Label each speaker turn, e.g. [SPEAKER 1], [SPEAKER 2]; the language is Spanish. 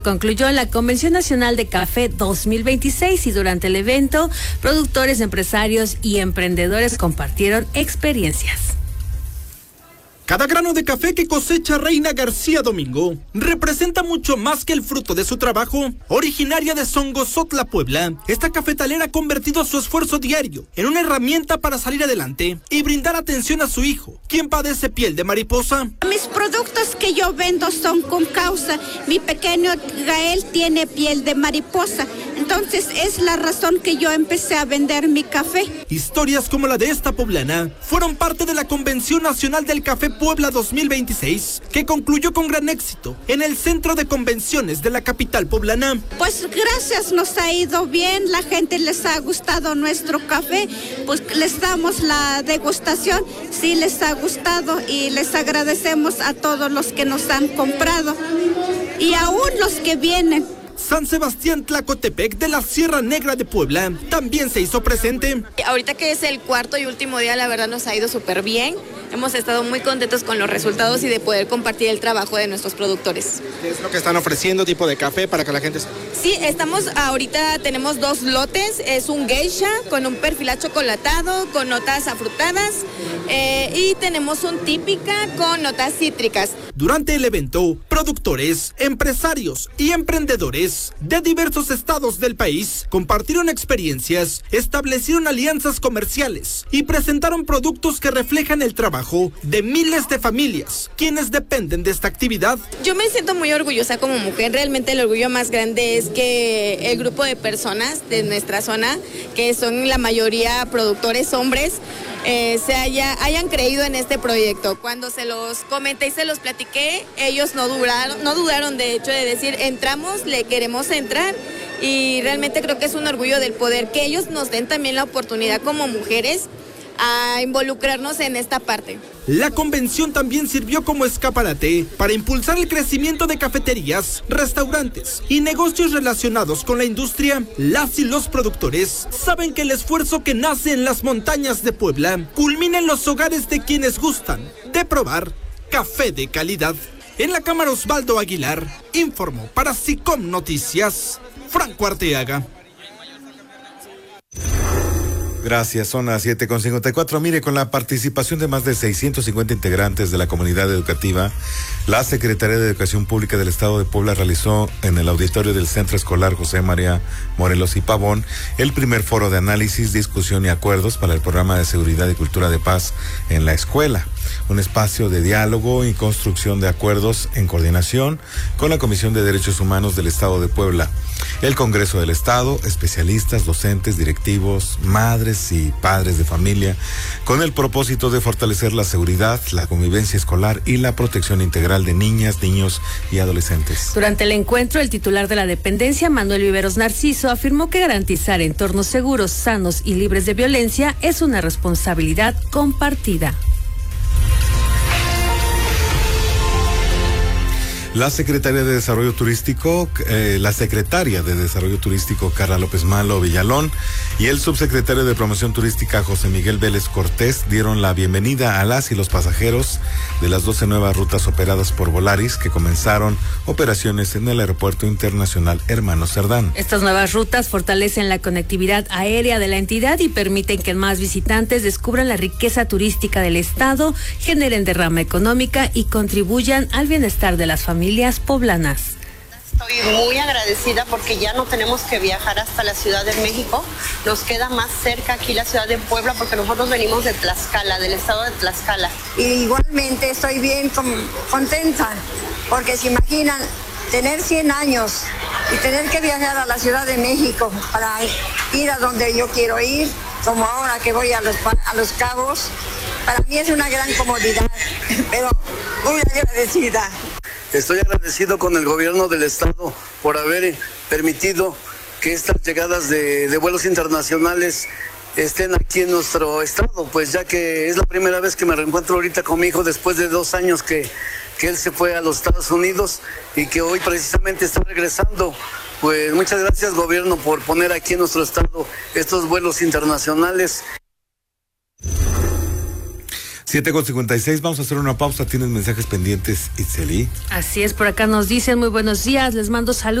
[SPEAKER 1] Concluyó la Convención Nacional de Café 2026 y durante el evento, productores, empresarios y emprendedores compartieron experiencias.
[SPEAKER 2] Cada grano de café que cosecha Reina García Domingo representa mucho más que el fruto de su trabajo. Originaria de Songozotla, Puebla, esta cafetalera ha convertido su esfuerzo diario en una herramienta para salir adelante y brindar atención a su hijo, quien padece piel de mariposa.
[SPEAKER 3] Mis productos que yo vendo son con causa. Mi pequeño Gael tiene piel de mariposa. Entonces es la razón que yo empecé a vender mi café.
[SPEAKER 2] Historias como la de esta poblana fueron parte de la Convención Nacional del Café Puebla 2026, que concluyó con gran éxito en el Centro de Convenciones de la capital poblana.
[SPEAKER 3] Pues gracias, nos ha ido bien, la gente les ha gustado nuestro café, pues les damos la degustación, sí les ha gustado y les agradecemos a todos los que nos han comprado y aún los que vienen.
[SPEAKER 2] San Sebastián Tlacotepec de la Sierra Negra de Puebla también se hizo presente.
[SPEAKER 4] Ahorita que es el cuarto y último día, la verdad nos ha ido súper bien. Hemos estado muy contentos con los resultados y de poder compartir el trabajo de nuestros productores.
[SPEAKER 5] ¿Qué es lo que están ofreciendo, tipo de café para que la gente sepa?
[SPEAKER 4] Sí, ahorita tenemos 2 lotes, es un geisha con un perfil chocolatado, con notas afrutadas y tenemos un típica con notas cítricas.
[SPEAKER 2] Durante el evento, productores, empresarios y emprendedores de diversos estados del país compartieron experiencias, establecieron alianzas comerciales y presentaron productos que reflejan el trabajo de miles de familias, quienes dependen de esta actividad.
[SPEAKER 4] Yo me siento muy orgullosa como mujer, realmente el orgullo más grande es que el grupo de personas de nuestra zona, que son la mayoría productores hombres, hayan creído en este proyecto. Cuando se los comenté y se los platiqué, ellos no dudaron de hecho de decir, entramos, le queremos entrar, y realmente creo que es un orgullo del poder que ellos nos den también la oportunidad como mujeres a involucrarnos en esta parte.
[SPEAKER 2] La convención también sirvió como escaparate para impulsar el crecimiento de cafeterías, restaurantes y negocios relacionados con la industria. Las y los productores saben que el esfuerzo que nace en las montañas de Puebla culmina en los hogares de quienes gustan de probar café de calidad. En la cámara, Osvaldo Aguilar informó para SICOM Noticias, Franco Arteaga.
[SPEAKER 6] Gracias, son las 7:54. Mire, con la participación de más de 650 integrantes de la comunidad educativa, la Secretaría de Educación Pública del Estado de Puebla realizó en el auditorio del Centro Escolar José María Morelos y Pavón el primer foro de análisis, discusión y acuerdos para el programa de seguridad y cultura de paz en la escuela. Un espacio de diálogo y construcción de acuerdos en coordinación con la Comisión de Derechos Humanos del Estado de Puebla, el Congreso del Estado, especialistas, docentes, directivos, madres y padres de familia, con el propósito de fortalecer la seguridad, la convivencia escolar y la protección integral de niñas, niños y adolescentes.
[SPEAKER 1] Durante el encuentro, el titular de la dependencia, Manuel Viveros Narciso, afirmó que garantizar entornos seguros, sanos y libres de violencia es una responsabilidad compartida.
[SPEAKER 6] La secretaria de Desarrollo Turístico, Carla López Malo Villalón, y el subsecretario de Promoción Turística, José Miguel Vélez Cortés, dieron la bienvenida a las y los pasajeros de las 12 nuevas rutas operadas por Volaris, que comenzaron operaciones en el Aeropuerto Internacional Hermano Cerdán.
[SPEAKER 1] Estas nuevas rutas fortalecen la conectividad aérea de la entidad y permiten que más visitantes descubran la riqueza turística del estado, generen derrama económica y contribuyan al bienestar de las familias poblanas.
[SPEAKER 7] Estoy muy agradecida porque ya no tenemos que viajar hasta la Ciudad de México. Nos queda más cerca aquí la ciudad de Puebla porque nosotros venimos de Tlaxcala, del estado de Tlaxcala.
[SPEAKER 8] Y igualmente estoy bien contenta porque se imaginan tener 100 años y tener que viajar a la Ciudad de México para ir a donde yo quiero ir, como ahora que voy a Los Cabos. Para mí es una gran comodidad, pero muy agradecida.
[SPEAKER 9] Estoy agradecido con el gobierno del estado por haber permitido que estas llegadas de vuelos internacionales estén aquí en nuestro estado, pues ya que es la primera vez que me reencuentro ahorita con mi hijo después de 2 años que él se fue a los Estados Unidos y que hoy precisamente está regresando. Pues muchas gracias, gobierno, por poner aquí en nuestro estado estos vuelos internacionales.
[SPEAKER 6] 7:56, vamos a hacer una pausa. ¿Tienes mensajes pendientes, Itzeli?
[SPEAKER 1] Así es, por acá nos dicen muy buenos días, les mando saludos.